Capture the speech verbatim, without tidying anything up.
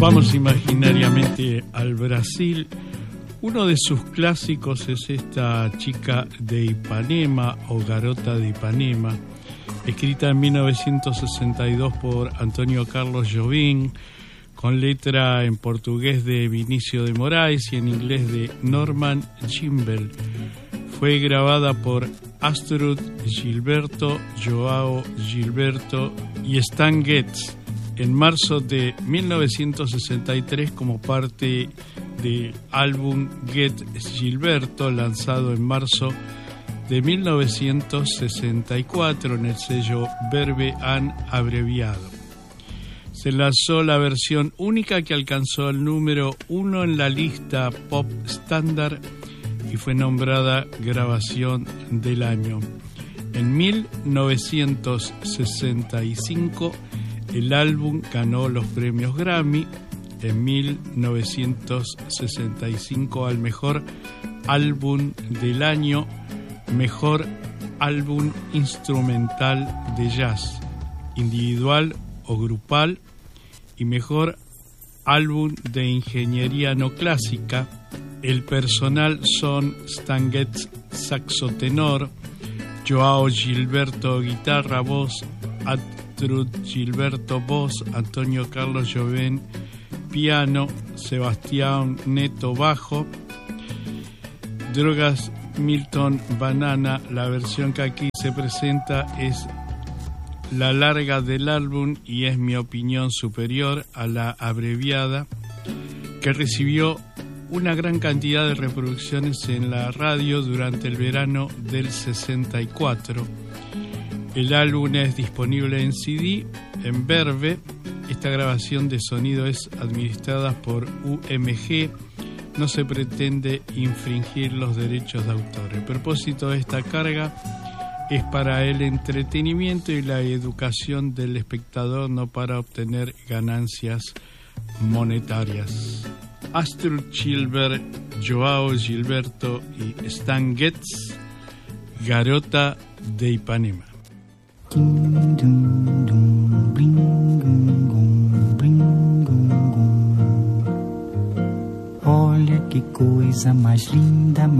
Vamos imaginariamente al Brasil. Uno de sus clásicos es esta chica de Ipanema o Garota de Ipanema, escrita en mil novecientos sesenta y dos por Antonio Carlos Jobim, con letra en portugués de Vinicio de Moraes y en inglés de Norman Gimbel. Fue grabada por Astrud Gilberto, Joao Gilberto y Stan Getz en marzo de mil novecientos sesenta y tres como parte del álbum Get Gilberto, lanzado en marzo de mil novecientos sesenta y cuatro en el sello Verbe An abreviado. Se lanzó la versión única que alcanzó el número uno en la lista Pop Standard y fue nombrada Grabación del Año. En mil novecientos sesenta y cinco el álbum ganó los premios Grammy. En mil novecientos sesenta y cinco al mejor álbum del año, mejor álbum instrumental de jazz, individual o grupal, y mejor álbum de ingeniería no clásica. El personal son Stan Getz, saxo tenor, Joao Gilberto, guitarra, voz, Astrud Gilberto, voz, Antonio Carlos Jobim, piano, Sebastián Neto, bajo, Drogas Milton Banana. La versión que aquí se presenta es la larga del álbum y es mi opinión superior a la abreviada, que recibió una gran cantidad de reproducciones en la radio durante el verano del sesenta y cuatro. El álbum es disponible en C D, en Verve. Esta grabación de sonido es administrada por U M G. No se pretende infringir los derechos de autor. El propósito de esta carga es para el entretenimiento y la educación del espectador, no para obtener ganancias monetarias. Astrud Gilbert, Joao Gilberto y Stan Getz, Garota de Ipanema. Olha que coisa mais linda,